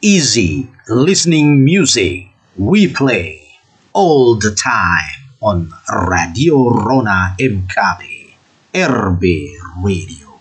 easy listening music we play all the time on Radio Rona MKB RB Radio.